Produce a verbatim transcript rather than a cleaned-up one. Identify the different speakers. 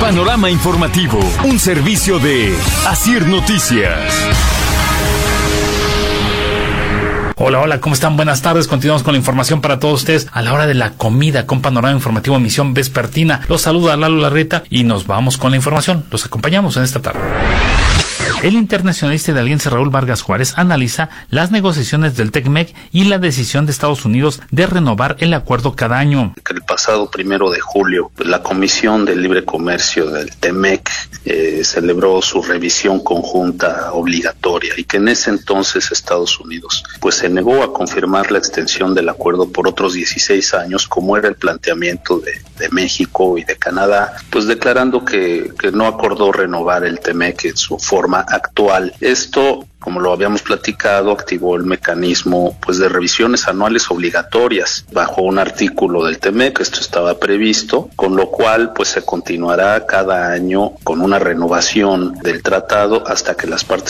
Speaker 1: Panorama Informativo, un servicio de Asir Noticias.
Speaker 2: Hola, hola, ¿cómo están? Buenas tardes. Continuamos con la información para todos ustedes a la hora de la comida con Panorama Informativo, emisión vespertina. Los saluda Lalo Larreta y nos vamos con la información. Los acompañamos en esta tarde. El internacionalista de Alianza Raúl Vargas Juárez analiza las negociaciones del TECMEC y la decisión de Estados Unidos de renovar el acuerdo cada año.
Speaker 3: El pasado primero de julio, la Comisión de Libre Comercio del TEMEC eh, celebró su revisión conjunta obligatoria y que en ese entonces Estados Unidos pues se negó a confirmar la extensión del acuerdo por otros dieciséis años, como era el planteamiento de, de México y de Canadá, pues declarando que, que no acordó renovar el TEMEC en su forma actual. Esto, como lo habíamos platicado, activó el mecanismo pues de revisiones anuales obligatorias bajo un artículo del TEMEC. Esto estaba previsto, con lo cual pues se continuará cada año con una renovación del tratado hasta que las partes